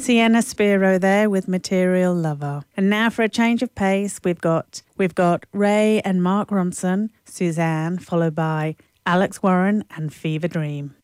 Sienna Spiro there with Material Lover. And now for a change of pace, we've got Ray and Mark Ronson, Suzanne, followed by Alex Warren and Fever Dream.